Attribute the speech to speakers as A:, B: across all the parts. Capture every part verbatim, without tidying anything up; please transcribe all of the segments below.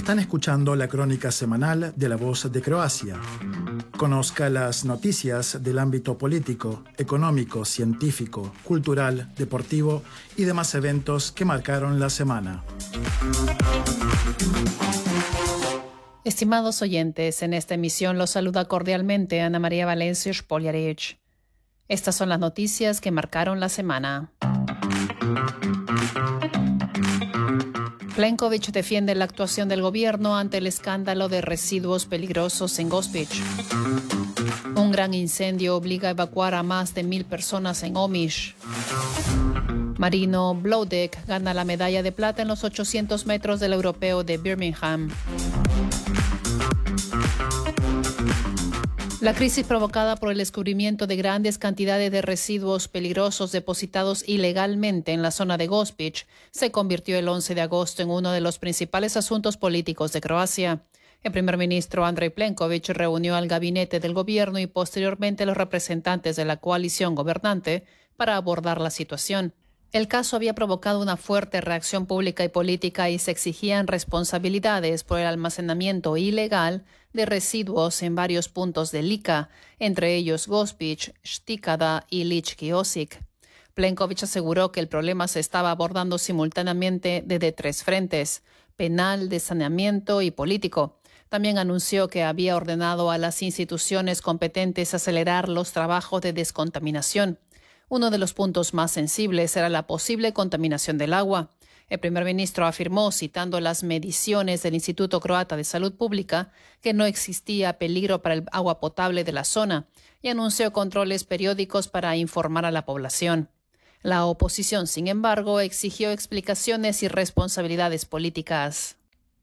A: Están escuchando la crónica semanal de La Voz de Croacia. Conozca las noticias del ámbito político, económico, científico, cultural, deportivo y demás eventos que marcaron la semana.
B: Estimados oyentes, en esta emisión los saluda cordialmente Ana María Valencia Spoljaric. Estas son las noticias que marcaron la semana. Plenković defiende la actuación del gobierno ante el escándalo de residuos peligrosos en Gospić. Un gran incendio obliga a evacuar a más de mil personas en Omiš. Marino Blodek gana la medalla de plata en los ochocientos metros del europeo de Birmingham. La crisis provocada por el descubrimiento de grandes cantidades de residuos peligrosos depositados ilegalmente en la zona de Gospić se convirtió el once de agosto en uno de los principales asuntos políticos de Croacia. El primer ministro Andrej Plenković reunió al gabinete del gobierno y posteriormente a los representantes de la coalición gobernante para abordar la situación. El caso había provocado una fuerte reacción pública y política y se exigían responsabilidades por el almacenamiento ilegal de residuos en varios puntos de Lika, entre ellos Gospić, Štikada y Lički Osijek. Plenković aseguró que el problema se estaba abordando simultáneamente desde tres frentes: penal, de saneamiento y político. También anunció que había ordenado a las instituciones competentes acelerar los trabajos de descontaminación. Uno de los puntos más sensibles era la posible contaminación del agua. El primer ministro afirmó, citando las mediciones del Instituto Croata de Salud Pública, que no existía peligro para el agua potable de la zona y anunció controles periódicos para informar a la población. La oposición, sin embargo, exigió explicaciones y responsabilidades políticas.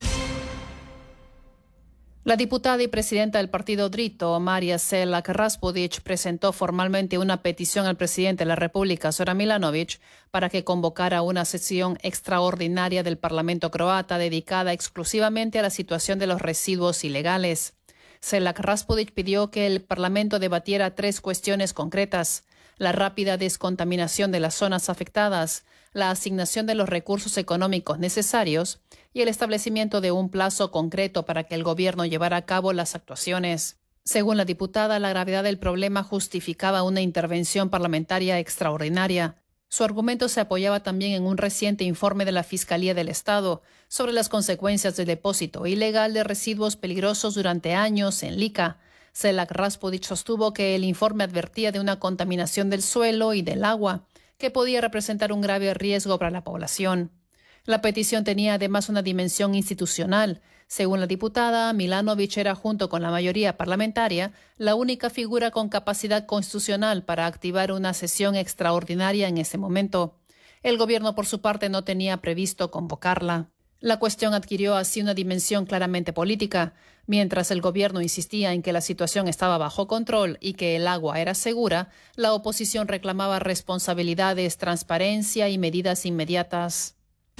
B: La diputada y presidenta del partido Drito, Marija Selak-Raspudić, presentó formalmente una petición al presidente de la República, Zoran Milanović, para que convocara una sesión extraordinaria del Parlamento croata dedicada exclusivamente a la situación de los residuos ilegales. Selak-Raspudić pidió que el Parlamento debatiera tres cuestiones concretas: la rápida descontaminación de las zonas afectadas, la asignación de los recursos económicos necesarios y el establecimiento de un plazo concreto para que el gobierno llevara a cabo las actuaciones. Según la diputada, la gravedad del problema justificaba una intervención parlamentaria extraordinaria. Su argumento se apoyaba también en un reciente informe de la Fiscalía del Estado sobre las consecuencias del depósito ilegal de residuos peligrosos durante años en Lika. Selak-Raspudić sostuvo que el informe advertía de una contaminación del suelo y del agua que podía representar un grave riesgo para la población. La petición tenía además una dimensión institucional. Según la diputada, Milanović era, junto con la mayoría parlamentaria, la única figura con capacidad constitucional para activar una sesión extraordinaria en ese momento. El gobierno, por su parte, no tenía previsto convocarla. La cuestión adquirió así una dimensión claramente política. Mientras el gobierno insistía en que la situación estaba bajo control y que el agua era segura, la oposición reclamaba responsabilidades, transparencia y medidas inmediatas.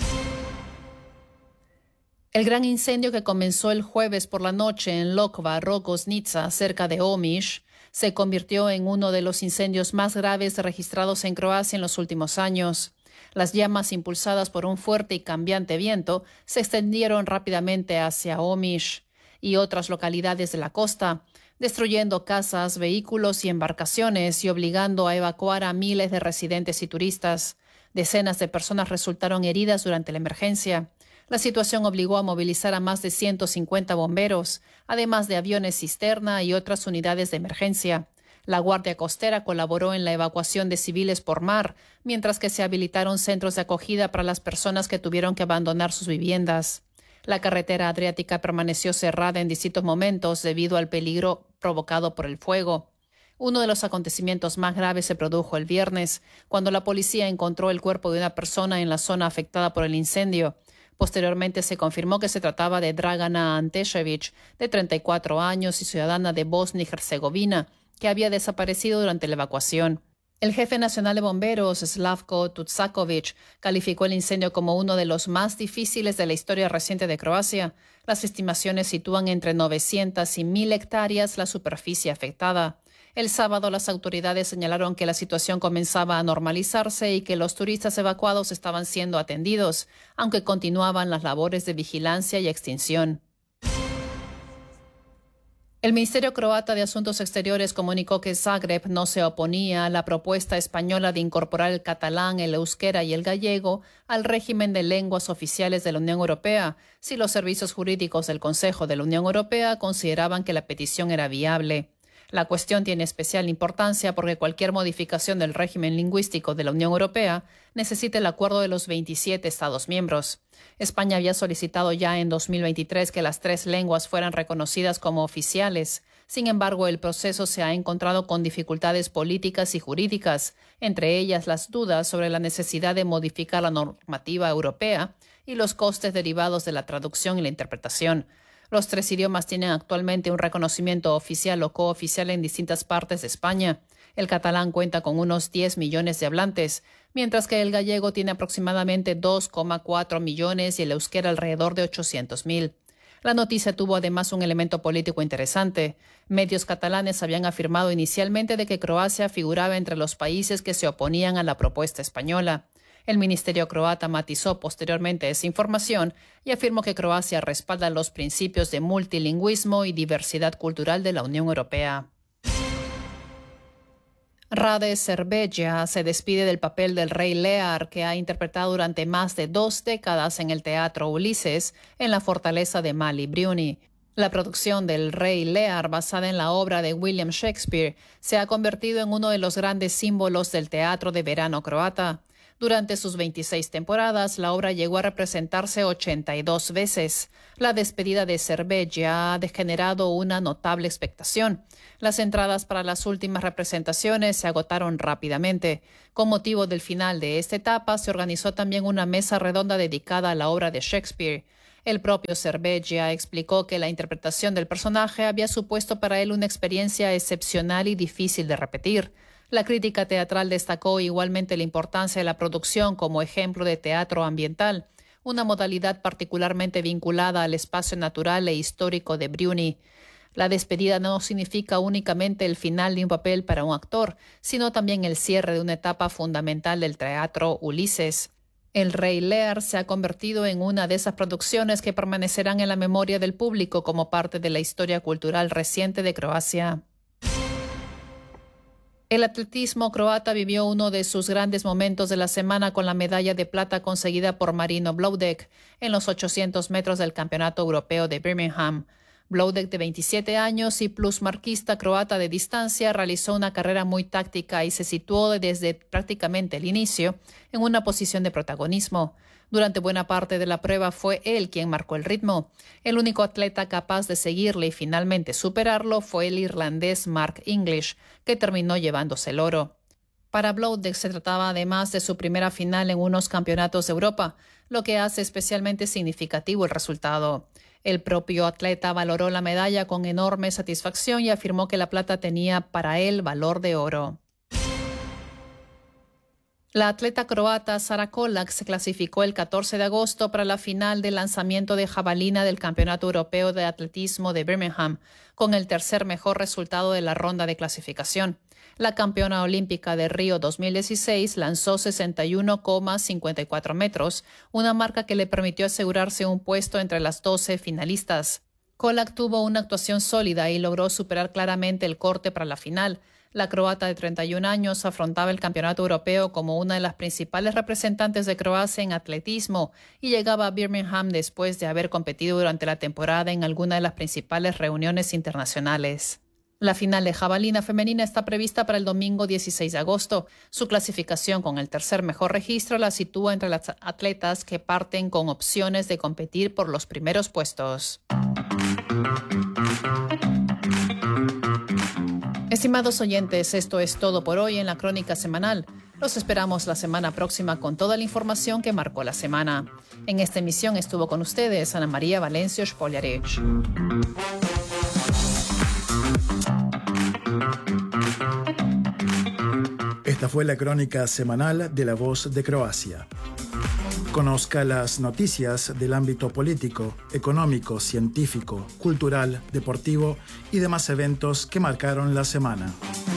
B: El gran incendio que comenzó el jueves por la noche en Lokva Rogoznica, cerca de Omiš, se convirtió en uno de los incendios más graves registrados en Croacia en los últimos años. Las llamas, impulsadas por un fuerte y cambiante viento, se extendieron rápidamente hacia Omiš y otras localidades de la costa, destruyendo casas, vehículos y embarcaciones y obligando a evacuar a miles de residentes y turistas. Decenas de personas resultaron heridas durante la emergencia. La situación obligó a movilizar a más de ciento cincuenta bomberos, además de aviones cisterna y otras unidades de emergencia. La Guardia Costera colaboró en la evacuación de civiles por mar, mientras que se habilitaron centros de acogida para las personas que tuvieron que abandonar sus viviendas. La carretera adriática permaneció cerrada en distintos momentos debido al peligro provocado por el fuego. Uno de los acontecimientos más graves se produjo el viernes, cuando la policía encontró el cuerpo de una persona en la zona afectada por el incendio. Posteriormente se confirmó que se trataba de Dragana Antešević, de treinta y cuatro años y ciudadana de Bosnia y Herzegovina, que había desaparecido durante la evacuación. El jefe nacional de bomberos, Slavko Tucaković, calificó el incendio como uno de los más difíciles de la historia reciente de Croacia. Las estimaciones sitúan entre novecientas y mil hectáreas la superficie afectada. El sábado las autoridades señalaron que la situación comenzaba a normalizarse y que los turistas evacuados estaban siendo atendidos, aunque continuaban las labores de vigilancia y extinción. El Ministerio Croata de Asuntos Exteriores comunicó que Zagreb no se oponía a la propuesta española de incorporar el catalán, el euskera y el gallego al régimen de lenguas oficiales de la Unión Europea, si los servicios jurídicos del Consejo de la Unión Europea consideraban que la petición era viable. La cuestión tiene especial importancia porque cualquier modificación del régimen lingüístico de la Unión Europea necesita el acuerdo de los veintisiete Estados miembros. España había solicitado ya en dos mil veintitrés que las tres lenguas fueran reconocidas como oficiales. Sin embargo, el proceso se ha encontrado con dificultades políticas y jurídicas, entre ellas las dudas sobre la necesidad de modificar la normativa europea y los costes derivados de la traducción y la interpretación. Los tres idiomas tienen actualmente un reconocimiento oficial o cooficial en distintas partes de España. El catalán cuenta con unos diez millones de hablantes, mientras que el gallego tiene aproximadamente dos coma cuatro millones y el euskera alrededor de ochocientos mil. La noticia tuvo además un elemento político interesante. Medios catalanes habían afirmado inicialmente de que Croacia figuraba entre los países que se oponían a la propuesta española. El ministerio croata matizó posteriormente esa información y afirmó que Croacia respalda los principios de multilingüismo y diversidad cultural de la Unión Europea. Rade Šerbedžija se despide del papel del rey Lear, que ha interpretado durante más de dos décadas en el teatro Ulises, en la fortaleza de Mali Bruni. La producción del Rey Lear, basada en la obra de William Shakespeare, se ha convertido en uno de los grandes símbolos del teatro de verano croata. Durante sus veintiséis temporadas, la obra llegó a representarse ochenta y dos veces. La despedida de Šerbedžija ha generado una notable expectación. Las entradas para las últimas representaciones se agotaron rápidamente. Con motivo del final de esta etapa, se organizó también una mesa redonda dedicada a la obra de Shakespeare. El propio Šerbedžija explicó que la interpretación del personaje había supuesto para él una experiencia excepcional y difícil de repetir. La crítica teatral destacó igualmente la importancia de la producción como ejemplo de teatro ambiental, una modalidad particularmente vinculada al espacio natural e histórico de Bruni. La despedida no significa únicamente el final de un papel para un actor, sino también el cierre de una etapa fundamental del teatro Ulises. El Rey Lear se ha convertido en una de esas producciones que permanecerán en la memoria del público como parte de la historia cultural reciente de Croacia. El atletismo croata vivió uno de sus grandes momentos de la semana con la medalla de plata conseguida por Marino Bloudek en los ochocientos metros del Campeonato Europeo de Birmingham. Bloudek, de veintisiete años y plusmarquista croata de distancia, realizó una carrera muy táctica y se situó desde prácticamente el inicio en una posición de protagonismo. Durante buena parte de la prueba fue él quien marcó el ritmo. El único atleta capaz de seguirle y finalmente superarlo fue el irlandés Mark English, que terminó llevándose el oro. Para Bloudek se trataba además de su primera final en unos campeonatos de Europa, lo que hace especialmente significativo el resultado. El propio atleta valoró la medalla con enorme satisfacción y afirmó que la plata tenía para él valor de oro. La atleta croata Sara Kolak se clasificó el catorce de agosto para la final del lanzamiento de jabalina del Campeonato Europeo de Atletismo de Birmingham, con el tercer mejor resultado de la ronda de clasificación. La campeona olímpica de Río dos mil dieciséis lanzó sesenta y uno coma cincuenta y cuatro metros, una marca que le permitió asegurarse un puesto entre las doce finalistas. Kolak tuvo una actuación sólida y logró superar claramente el corte para la final. La croata de treinta y un años afrontaba el Campeonato Europeo como una de las principales representantes de Croacia en atletismo y llegaba a Birmingham después de haber competido durante la temporada en alguna de las principales reuniones internacionales. La final de jabalina femenina está prevista para el domingo dieciséis de agosto. Su clasificación con el tercer mejor registro la sitúa entre las atletas que parten con opciones de competir por los primeros puestos. Estimados oyentes, esto es todo por hoy en la Crónica Semanal. Los esperamos la semana próxima con toda la información que marcó la semana. En esta emisión estuvo con ustedes Ana María Valencio Spoljaric.
A: Esta fue la Crónica Semanal de La Voz de Croacia. Conozca las noticias del ámbito político, económico, científico, cultural, deportivo y demás eventos que marcaron la semana.